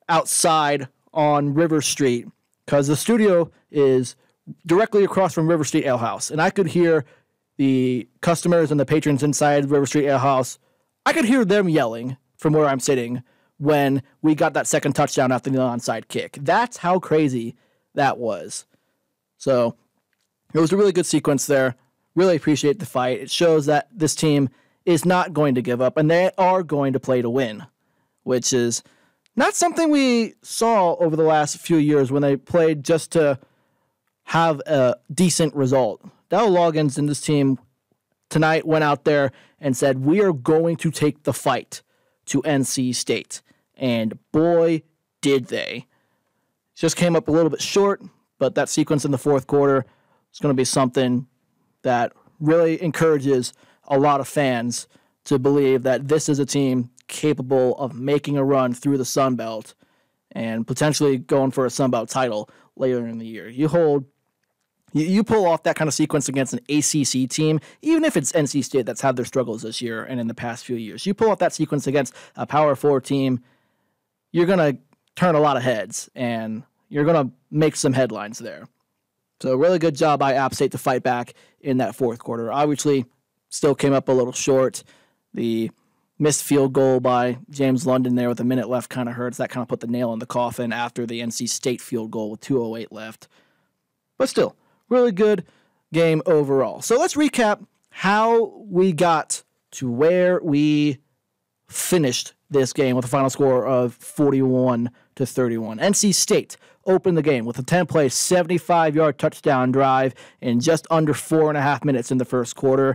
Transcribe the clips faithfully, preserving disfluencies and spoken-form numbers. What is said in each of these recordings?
outside on River Street because the studio is directly across from River Street Ale House. And I could hear the customers and the patrons inside River Street Ale House. I could hear them yelling from where I'm sitting when we got that second touchdown after the onside kick. That's how crazy that was. So it was a really good sequence there. Really appreciate the fight. It shows that this team is not going to give up, and they are going to play to win, which is not something we saw over the last few years when they played just to have a decent result. Dowell Loggins and this team tonight went out there and said, we are going to take the fight to N C State. And boy, did they. Just came up a little bit short, but that sequence in the fourth quarter is going to be something that really encourages a lot of fans to believe that this is a team capable of making a run through the Sun Belt and potentially going for a Sun Belt title later in the year. You hold, you, you pull off that kind of sequence against an A C C team, even if it's N C State that's had their struggles this year and in the past few years. You pull off that sequence against a Power Four team, you're going to turn a lot of heads, and you're going to make some headlines there. So really good job by App State to fight back in that fourth quarter. Obviously, still came up a little short. The missed field goal by James London there with a minute left kind of hurts. That kind of put the nail in the coffin after the N C State field goal with two oh eight left. But still, really good game overall. So let's recap how we got to where we finished this game with a final score of forty-one to thirty-one. N C State opened the game with a ten-play, seventy-five-yard touchdown drive in just under four and a half minutes in the first quarter.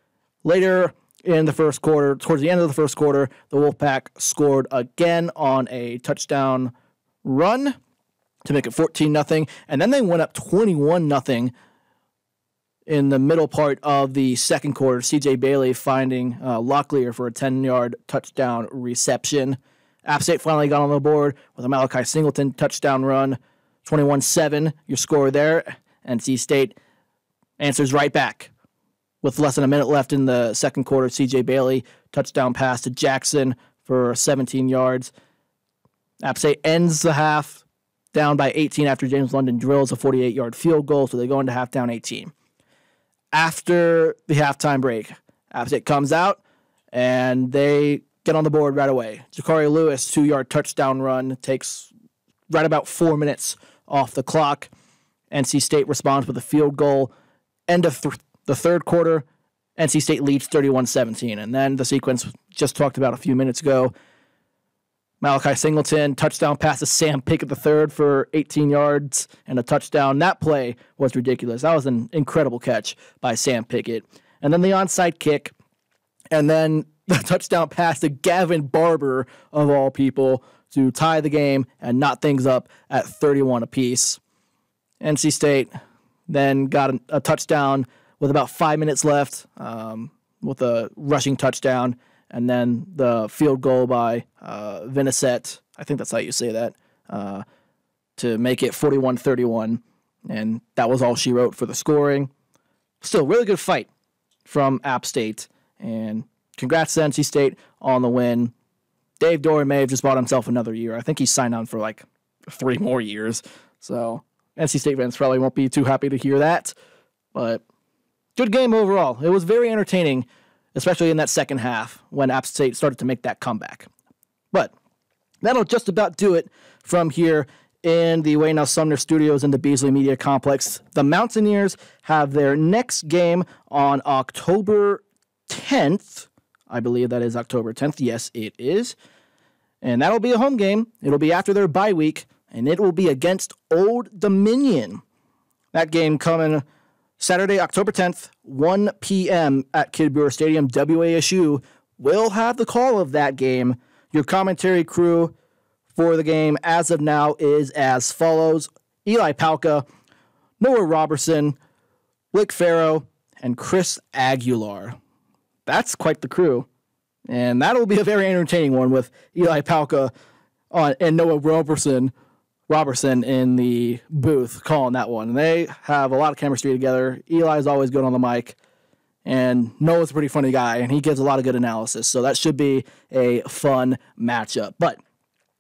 Later in the first quarter, towards the end of the first quarter, the Wolfpack scored again on a touchdown run to make it fourteen nothing, and then they went up twenty-one nothing in the middle part of the second quarter. C J Bailey finding uh, Locklear for a ten-yard touchdown reception. App State finally got on the board with a Malachi Singleton touchdown run. twenty-one seven, your score there. N C State answers right back. With less than a minute left in the second quarter, C J Bailey touchdown pass to Jackson for seventeen yards. App State ends the half down by eighteen after James London drills a forty-eight-yard field goal, so they go into half down eighteen. After the halftime break, App State comes out, and they get on the board right away. Jakari Lewis, two-yard touchdown run, takes right about four minutes off the clock. N C State responds with a field goal. End of th- the third quarter, N C State leads thirty-one seventeen. And then the sequence just talked about a few minutes ago. Malachi Singleton, touchdown pass to Sam Pickett the third for eighteen yards and a touchdown. That play was ridiculous. That was an incredible catch by Sam Pickett. And then the onside kick, and then the touchdown pass to Gavin Barber, of all people, to tie the game and knot things up at thirty-one apiece. N C State then got a, a touchdown with about five minutes left um, with a rushing touchdown, and then the field goal by uh, Vincent, I think that's how you say that, uh, to make it forty-one thirty-one, and that was all she wrote for the scoring. Still, really good fight from App State, and congrats to N C State on the win. Dave Doran may have just bought himself another year. I think he signed on for like three more years, so N C State fans probably won't be too happy to hear that, but good game overall. It was very entertaining, especially in that second half when App State started to make that comeback. But that'll just about do it from here in the Wayne L. Sumner Studios in the Beasley Media Complex. The Mountaineers have their next game on October tenth. I believe that is October tenth. Yes, it is. And that'll be a home game. It'll be after their bye week, and it will be against Old Dominion. That game coming Saturday, October tenth, one p.m. at Kidd Brewer Stadium. W A S U will have the call of that game. Your commentary crew for the game as of now is as follows: Eli Palka, Noah Robertson, Blake Farrow, and Chris Aguilar. That's quite the crew. And that'll be a very entertaining one with Eli Palka on, and Noah Robertson Robertson in the booth calling that one. And they have a lot of chemistry together. Eli's always good on the mic, and Noah's a pretty funny guy, and he gives a lot of good analysis. So that should be a fun matchup. But